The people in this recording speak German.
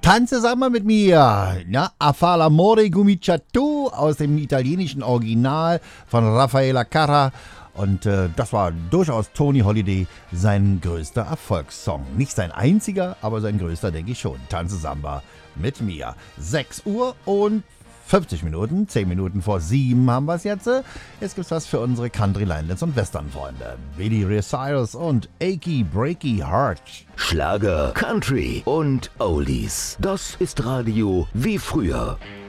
Tanze Samba mit mir. Ja, A fa l'amore cominciato aus dem italienischen Original von Raffaella Carrà. Und das war durchaus Tony Holiday sein größter Erfolgssong. Nicht sein einziger, aber sein größter, denke ich schon. Tanze Samba mit mir. 6 Uhr und 50 Minuten, 10 Minuten vor 7 haben wir es jetzt. Jetzt gibt's was für unsere Country, Linelands und Western-Freunde. Billy Ray Cyrus und Achy Breaky Heart. Schlager, Country und Oldies. Das ist Radio wie früher.